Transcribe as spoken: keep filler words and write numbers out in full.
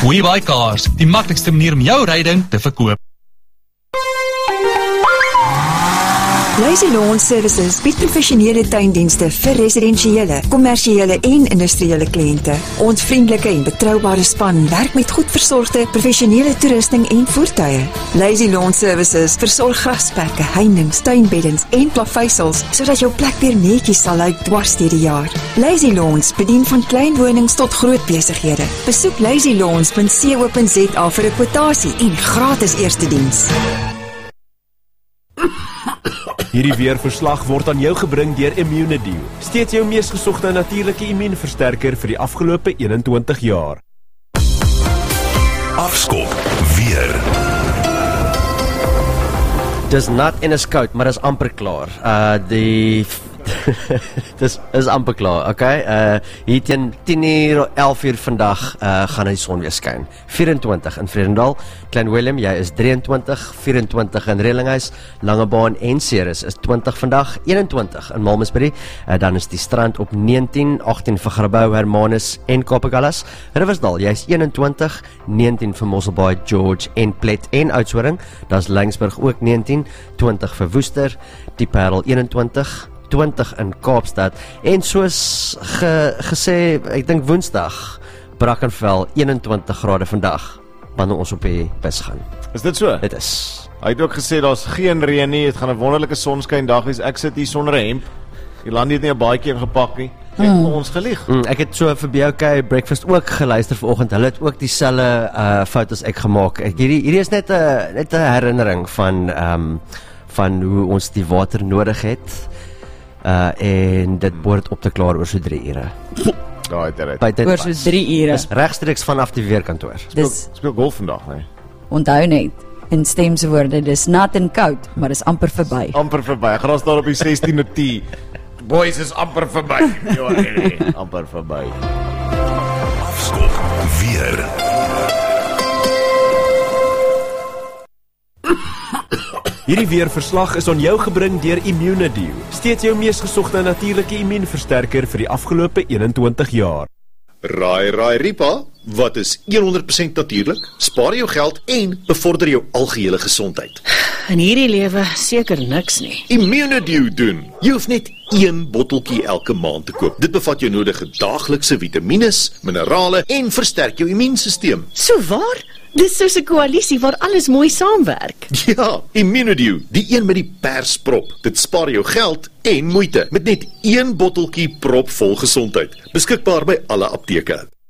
WeBuy Cars, die maklikste manier om jou ryding te verkoop. Lazy Lawn Services bied professionele tuindienste vir residensiële, kommersiële en industriële kliënte. Ons vriendelike en betroubare span werk met goed versorgde professionele toerusting en voertuie. Lazy Lawn Services versorg grasperke, heininge, tuinbeddens en plaveisels sodat jou plek weer netjies sal lyk dwars deur die jaar. Lazy Lawns bedien van klein wonings tot groot besighede. Besoek lazy lawns punt co punt za vir 'n kwotasie en gratis eerste diens. Hierdie weerverslag word aan jou gebring deur Immunedio. Steeds jou mees gesogte natuurlike immuunversterker vir die afgelope eenentwintig jaar. Afskop weer. Dis nat en is koud, maar dis amper klaar. Uh die dis is amper klaar, okay? Uh hier teen tien uur, elf uur vandag uh gaan die son weer skyn. vyerentwintig in Vredendal, Klein Willem, jy is drieëntwintig, vyerentwintig in Relinghuis, Langebaan en Ceres is twintig vandag, eenentwintig in Malmesbury, uh, dan is die strand op negentien, agttien vir Grabouw, Hermanus en Kaapstad. Riversdal, jy is eenentwintig, negentien vir Mosselbaai, George en Plet en Oudtshoorn, dan is Laingsburg ook negentien, twintig vir Woester, die Parel eenentwintig, twintig in Kaapstad en soos ge, gesê, ek dink Woensdag Brackenfell eenentwintig grade vandag wanneer ons op die bus gaan. Is dit so? Dit is. Hy het ook gesê daar's geen reën nie, dit gaan 'n wonderlike sonskyn dag wees. Ek sit hier sonder 'n hemp. Die land het nie 'n baadjie gepak nie. Ek het mm. ons gelieg. Mm, ek het so vir B O K Breakfast ook geluister vanoggend. Hulle het ook dieselfde uh, foto's ek gemaak. Ek, hierdie hierdie is net 'n net 'n herinnering van ehm um, van hoe ons die water nodig het. Uh, en dit behoort op te klaar oor so drie ure. Ja, dit is dit. Oor so drie ure. Dis regstreeks vanaf die weerkantoor. Dis speel golf vandag, nee. Onthou net, in stemse woorde, dis nat en koud, maar dis amper verby. Amper verby. Ek gaan ons daar op die sestiende tee. Boys is amper verby. Ja, nee, nee, amper verby. Afskop weer. Hierdie weerverslag is aan jou gebring deur Immunedio. Steeds jou mees gesogte natuurlike immuunversterker vir die afgelope eenentwintig jaar. Raai, raai, Ripa, wat is honderd persent natuurlik, spaar jou geld en bevorder jou algehele gesondheid. In hierdie lewe seker niks nie. Immunedio doen. Jy hoef net een botteltjie elke maand te koop. Dit bevat jou nodige daaglikse vitamines, minerale en versterk jou immuunstelsel. So waar? Dis soos 'n koalisie waar alles mooi saamwerk. Ja, Immunedio, die een met die persprop. Dit spaar jou geld en moeite met net een botteltjie propvol gesondheid. Beskikbaar by alle apteke.